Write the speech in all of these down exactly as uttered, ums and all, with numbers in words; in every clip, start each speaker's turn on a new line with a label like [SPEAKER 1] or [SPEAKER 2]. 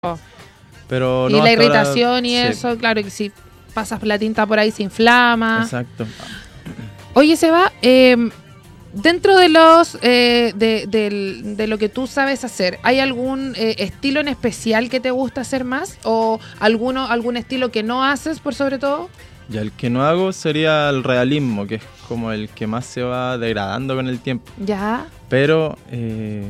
[SPEAKER 1] Pero
[SPEAKER 2] y
[SPEAKER 1] no,
[SPEAKER 2] la
[SPEAKER 1] hasta
[SPEAKER 2] irritación
[SPEAKER 1] ahora,
[SPEAKER 2] y
[SPEAKER 1] sí.
[SPEAKER 2] eso, claro que si pasas la tinta por ahí se inflama.
[SPEAKER 1] Exacto.
[SPEAKER 2] Oye, Seba, eh, dentro de los eh, de, de, de lo que tú sabes hacer, ¿hay algún eh, estilo en especial que te gusta hacer más? ¿O alguno, algún estilo que no haces por sobre todo?
[SPEAKER 1] Ya el que no hago sería el realismo, que es como el que más se va degradando con el tiempo.
[SPEAKER 2] Ya.
[SPEAKER 1] Pero, eh,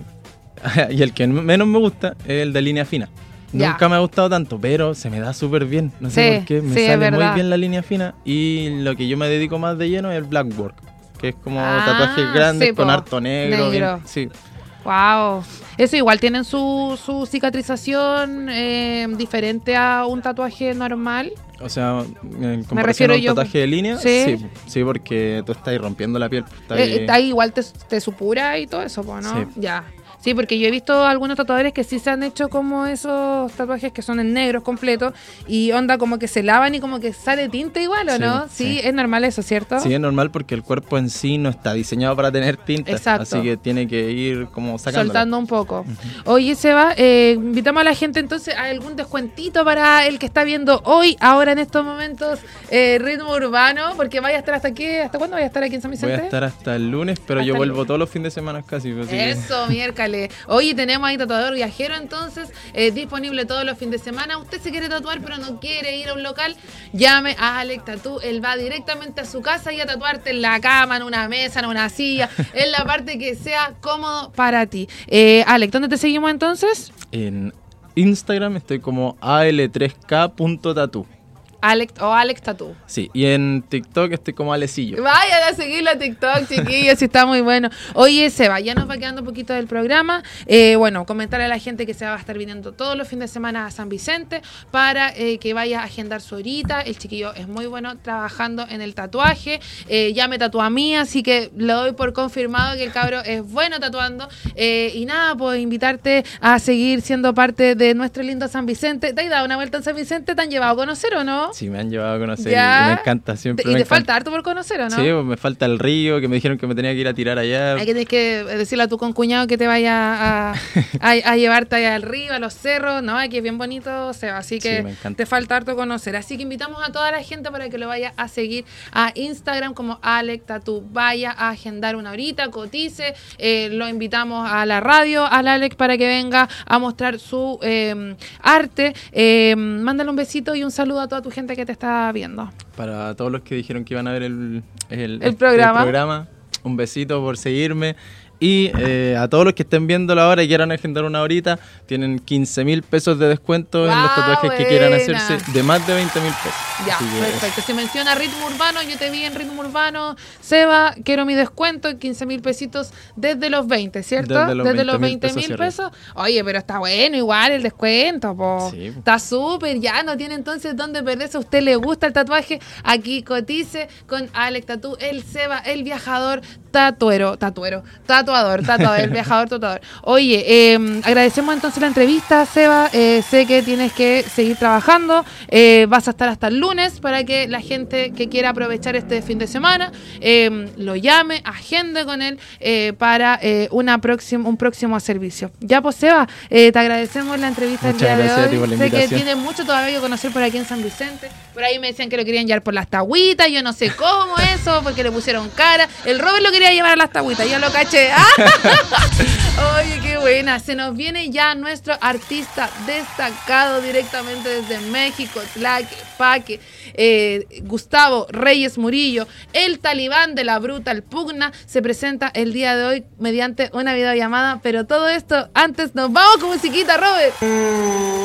[SPEAKER 1] y el que menos me gusta es el de línea fina.
[SPEAKER 2] Ya.
[SPEAKER 1] Nunca me ha gustado tanto, pero se me da súper bien. No sé
[SPEAKER 2] Sí,
[SPEAKER 1] por qué, me
[SPEAKER 2] sí, es
[SPEAKER 1] sale muy
[SPEAKER 2] verdad.
[SPEAKER 1] bien la línea fina. Y lo que yo me dedico más de lleno es el black work, que es como
[SPEAKER 2] Ah,
[SPEAKER 1] tatuajes grandes
[SPEAKER 2] sí,
[SPEAKER 1] con
[SPEAKER 2] po.
[SPEAKER 1] harto negro.
[SPEAKER 2] Negro.
[SPEAKER 1] Bien, sí.
[SPEAKER 2] Wow. Eso igual tienen su, su cicatrización eh, diferente a un tatuaje normal.
[SPEAKER 1] O sea, en comparación
[SPEAKER 2] refiero
[SPEAKER 1] a un
[SPEAKER 2] yo-
[SPEAKER 1] tatuaje de línea,
[SPEAKER 2] Sí.
[SPEAKER 1] sí, sí, porque tú estás rompiendo la piel. Estás
[SPEAKER 2] Eh, ahí igual te, te supura y todo eso, po, ¿no?
[SPEAKER 1] Sí.
[SPEAKER 2] Ya. Sí, porque yo he visto algunos tatuadores que sí se han hecho como esos tatuajes que son en negros completos y onda como que se lavan y como que sale tinta igual, ¿o
[SPEAKER 1] Sí,
[SPEAKER 2] no? Sí,
[SPEAKER 1] sí.
[SPEAKER 2] es normal eso, ¿cierto?
[SPEAKER 1] Sí, es normal porque el cuerpo en sí no está diseñado para tener tinta.
[SPEAKER 2] Exacto.
[SPEAKER 1] Así que tiene que ir como sacándola.
[SPEAKER 2] Soltando un poco. Oye, Seba, eh, invitamos a la gente entonces a algún descuentito para el que está viendo hoy, ahora en estos momentos, eh, Ritmo Urbano, porque vaya a estar hasta aquí, ¿hasta cuándo vaya a estar aquí en San
[SPEAKER 1] Voy
[SPEAKER 2] Vicente?
[SPEAKER 1] a estar hasta el lunes, pero
[SPEAKER 2] Hasta
[SPEAKER 1] yo
[SPEAKER 2] el
[SPEAKER 1] vuelvo
[SPEAKER 2] lunes.
[SPEAKER 1] todos los fines de semana casi. Así que-
[SPEAKER 2] Eso, miércoles. Oye, tenemos ahí Tatuador Viajero, entonces, eh, disponible todos los fines de semana. Usted se quiere tatuar, pero no quiere ir a un local, llame a Alex Tatú. Él va directamente a su casa y a tatuarte en la cama, en una mesa, en una silla, en la parte que sea cómodo para ti. Eh, Alex, ¿dónde te seguimos entonces?
[SPEAKER 1] En Instagram estoy como A L tres K punto tatu.
[SPEAKER 2] Alex o Alex Tatú.
[SPEAKER 1] Sí, y en TikTok estoy como Alecillo.
[SPEAKER 2] Vayan a seguirlo a TikTok, chiquillos, si está muy bueno. Oye, Seba, ya nos va quedando un poquito del programa. Eh, bueno, comentarle a la gente que se va a estar viniendo todos los fines de semana a San Vicente para eh, que vaya a agendar su horita. El chiquillo es muy bueno trabajando en el tatuaje. Eh, ya me tatuó a mí, así que lo doy por confirmado que el cabro es bueno tatuando. Eh, y nada, pues invitarte a seguir siendo parte de nuestro lindo San Vicente. ¿Te has dado una vuelta en San Vicente? ¿Te han llevado a conocer o no?
[SPEAKER 1] Sí, me han llevado a conocer
[SPEAKER 2] Ya.
[SPEAKER 1] y me encanta siempre.
[SPEAKER 2] Te- y
[SPEAKER 1] me
[SPEAKER 2] te
[SPEAKER 1] encanta.
[SPEAKER 2] falta harto por conocer, ¿o no?
[SPEAKER 1] Sí, pues me falta el río, que me dijeron que me tenía que ir a tirar allá.
[SPEAKER 2] Hay que tienes que decirle a tu concuñado que te vaya a, a, a llevarte allá al río, a los cerros, ¿no? Aquí es bien bonito, Seba, así que
[SPEAKER 1] Sí, me encanta.
[SPEAKER 2] te falta harto conocer. Así que invitamos a toda la gente para que lo vaya a seguir a Instagram como Alex Tatú. Vaya a agendar una horita, cotice, eh, lo invitamos a la radio, al Alex, para que venga a mostrar su eh, arte. Eh, mándale un besito y un saludo a toda tu gente que te está viendo.
[SPEAKER 1] Para todos los que dijeron que iban a ver el, el,
[SPEAKER 2] El programa.
[SPEAKER 1] el programa, un besito por seguirme. Y eh, a todos los que estén viéndolo ahora y quieran agendar una horita, tienen quince mil pesos de descuento en los
[SPEAKER 2] ¡Guau,
[SPEAKER 1] tatuajes que quieran
[SPEAKER 2] buena!
[SPEAKER 1] hacerse, de más de veinte mil pesos.
[SPEAKER 2] Ya,
[SPEAKER 1] Así que
[SPEAKER 2] perfecto. Si menciona Ritmo Urbano, yo te vi en Ritmo Urbano. Seba, quiero mi descuento, quince mil pesitos desde los veinte, ¿cierto?
[SPEAKER 1] Desde los veinte mil
[SPEAKER 2] mil
[SPEAKER 1] pesos
[SPEAKER 2] pesos. Oye, pero está bueno igual el descuento, po.
[SPEAKER 1] Sí, po.
[SPEAKER 2] Está súper, ya no tiene entonces dónde perderse. A usted le gusta el tatuaje, aquí cotice con Alex Tatú, el Seba, el viajador tatuero, tatuero, tatuador, tatuador, el viajador tatuador. Oye, eh, agradecemos entonces la entrevista, Seba. Eh, sé que tienes que seguir trabajando. Eh, vas a estar hasta el lunes para que la gente que quiera aprovechar este fin de semana eh, lo llame, agende con él eh, para eh, una próxima, un próximo servicio. Ya, pues, Seba, eh, te agradecemos la entrevista el
[SPEAKER 1] Muchas
[SPEAKER 2] día
[SPEAKER 1] gracias
[SPEAKER 2] de
[SPEAKER 1] a
[SPEAKER 2] hoy.
[SPEAKER 1] ti por la
[SPEAKER 2] Sé que
[SPEAKER 1] invitación.
[SPEAKER 2] tiene mucho todavía que conocer por aquí en San Vicente. Por ahí me decían que lo querían llevar por las tagüitas. Yo no sé cómo eso, porque le pusieron cara. El Robert lo quería llevar a las tagüitas, ya lo caché. ¡Ah! Oye, qué buena. Se nos viene ya nuestro artista destacado directamente desde México, Tlaque, Paque, eh, Gustavo Reyes Murillo, el talibán de la brutal pugna, se presenta el día de hoy mediante una videollamada. Pero todo esto, antes nos vamos con musiquita, Robert.